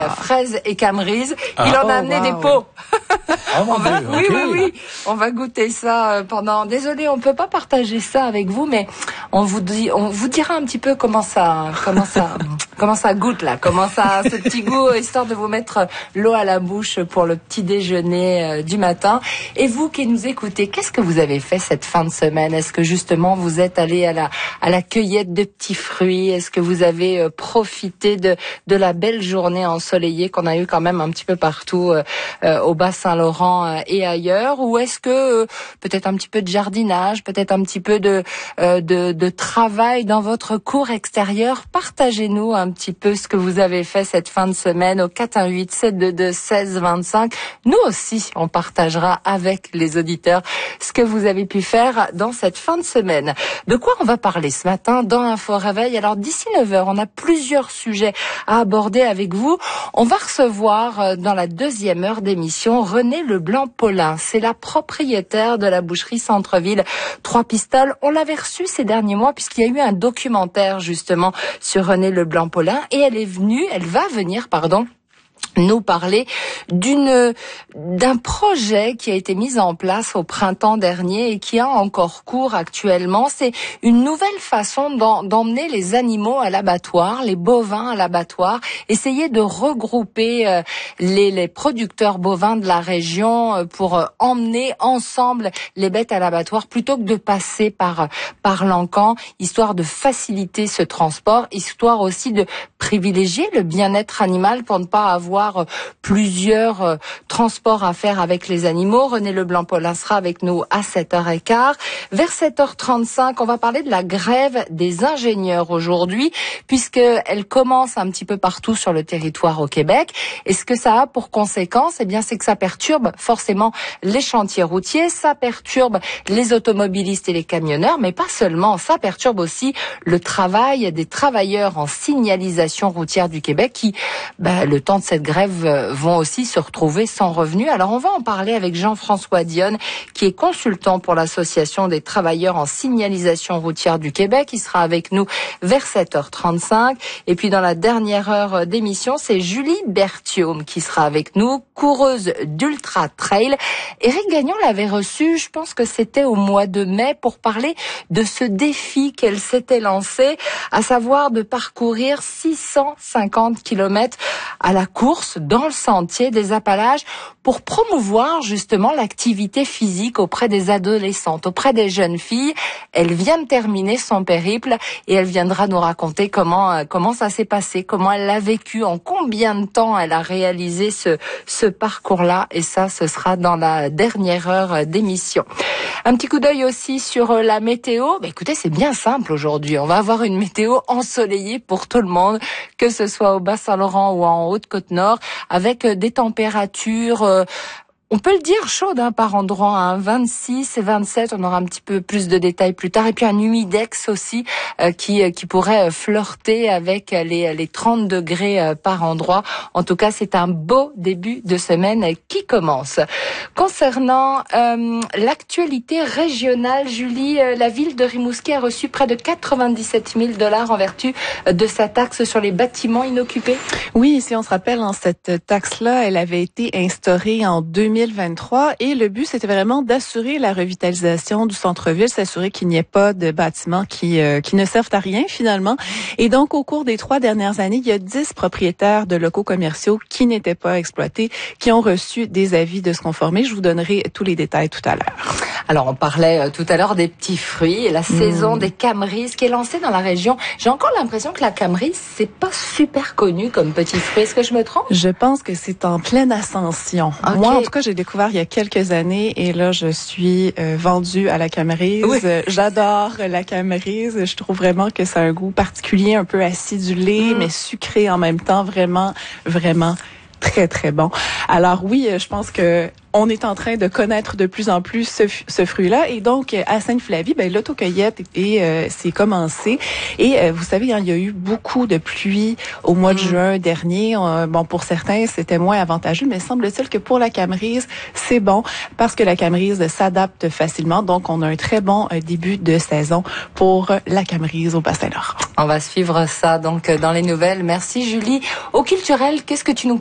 Fraises et camerises. Il en a amené des pots. Oui. On va goûter ça pendant. Désolé, on peut pas partager ça avec vous, mais on vous dira un petit peu comment ça goûte là, comment ça, ce petit goût, histoire de vous mettre l'eau à la bouche pour le petit déjeuner du matin. Et vous qui nous écoutez, qu'est-ce que vous avez fait cette fin de semaine? Est-ce que justement vous êtes allé à la cueillette de petits fruits? Est-ce que vous avez profité de la belle journée ensoleillée qu'on a eu quand même un petit peu partout au Bas-Saint-Laurent et ailleurs? Ou est-ce que peut-être un petit peu de jardinage, peut-être un petit peu de travail dans votre cour extérieure? Partagez-nous un petit peu ce que vous avez fait cette fin de semaine au 418-722-1625. Nous aussi, on partagera avec les auditeurs ce que vous avez pu faire dans cette fin de semaine. De quoi on va parler ce matin dans Info Réveil? Alors d'ici 9h, on a plusieurs sujets à aborder avec vous. On va recevoir dans la deuxième heure d'émission René Leblanc-Paulin. C'est la propriétaire de la boucherie Centre-Ville Trois Pistoles. On l'avait reçue ces derniers mois puisqu'il y a eu un documentaire justement sur René Leblanc-Paulin et elle va venir, nous parler d'un projet qui a été mis en place au printemps dernier et qui a encore cours actuellement. C'est une nouvelle façon d'emmener les animaux à l'abattoir, les bovins à l'abattoir, essayer de regrouper les producteurs bovins de la région pour emmener ensemble les bêtes à l'abattoir plutôt que de passer par l'encan, histoire de faciliter ce transport, histoire aussi de privilégier le bien-être animal pour ne pas avoir plusieurs transports à faire avec les animaux. René Leblanc-Paulin sera avec nous à 7h15. Vers 7h35, on va parler de la grève des ingénieurs aujourd'hui, puisqu'elle commence un petit peu partout sur le territoire au Québec. Et ce que ça a pour conséquence, c'est que ça perturbe forcément les chantiers routiers, ça perturbe les automobilistes et les camionneurs, mais pas seulement, ça perturbe aussi le travail des travailleurs en signalisation routière du Québec qui, le temps de cette grève, vont aussi se retrouver sans revenu. Alors on va en parler avec Jean-François Dionne, qui est consultant pour l'Association des travailleurs en signalisation routière du Québec. Il sera avec nous vers 7h35. Et puis dans la dernière heure d'émission, c'est Julie Berthiaume qui sera avec nous, coureuse d'Ultra Trail. Éric Gagnon l'avait reçue, je pense que c'était au mois de mai, pour parler de ce défi qu'elle s'était lancé, à savoir de parcourir 650 km à la course dans le sentier des Appalaches pour promouvoir justement l'activité physique auprès des adolescentes, auprès des jeunes filles. Elle vient de terminer son périple et elle viendra nous raconter comment ça s'est passé, comment elle l'a vécu, en combien de temps elle a réalisé ce parcours-là, et ça, ce sera dans la dernière heure d'émission. Un petit coup d'œil aussi sur la météo. Écoutez, c'est bien simple aujourd'hui. On va avoir une météo ensoleillée pour tout le monde, que ce soit au Bas-Saint-Laurent ou en Haute-Côte-Nord, avec des températures on peut le dire chaude par endroit, 26 et 27, on aura un petit peu plus de détails plus tard. Et puis un humidex aussi qui pourrait flirter avec les 30 degrés par endroit. En tout cas, c'est un beau début de semaine qui commence. Concernant l'actualité régionale, Julie, la ville de Rimouski a reçu près de 97 000 $ en vertu de sa taxe sur les bâtiments inoccupés. Oui, si on se rappelle, cette taxe-là, elle avait été instaurée en 2023 et le but, c'était vraiment d'assurer la revitalisation du centre-ville, s'assurer qu'il n'y ait pas de bâtiments qui ne servent à rien finalement. Et donc, au cours des 3 dernières années, il y a 10 propriétaires de locaux commerciaux qui n'étaient pas exploités, qui ont reçu des avis de se conformer. Je vous donnerai tous les détails tout à l'heure. Alors, on parlait tout à l'heure des petits fruits et la saison des camerises qui est lancée dans la région. J'ai encore l'impression que la camerise, c'est pas super connu comme petit fruit. Est-ce que je me trompe? Je pense que c'est en pleine ascension. Okay. Moi, en tout cas, j'ai découvert il y a quelques années et là, je suis vendue à la camerise. Oui. J'adore la camerise. Je trouve vraiment que c'est un goût particulier, un peu acidulé, mais sucré en même temps. Vraiment, vraiment très, très bon. Alors oui, je pense que on est en train de connaître de plus en plus ce fruit-là. Et donc, à Sainte-Flavie, l'autocueillette s'est commencée. Et vous savez, il y a eu beaucoup de pluie au mois de juin dernier. Pour certains, c'était moins avantageux, mais semble-t-il que pour la camerise, c'est bon parce que la camerise s'adapte facilement. Donc, on a un très bon début de saison pour la camerise au Bas-Saint-Laurent. On va suivre ça donc dans les nouvelles. Merci Julie. Au culturel, qu'est-ce que tu nous